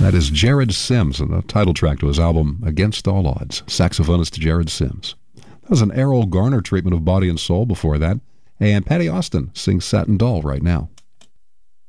That is Jared Sims, and the title track to his album, Against All Odds. Saxophonist Jared Sims. That was an Errol Garner treatment of Body and Soul before that. And Patty Austin sings Satin Doll right now.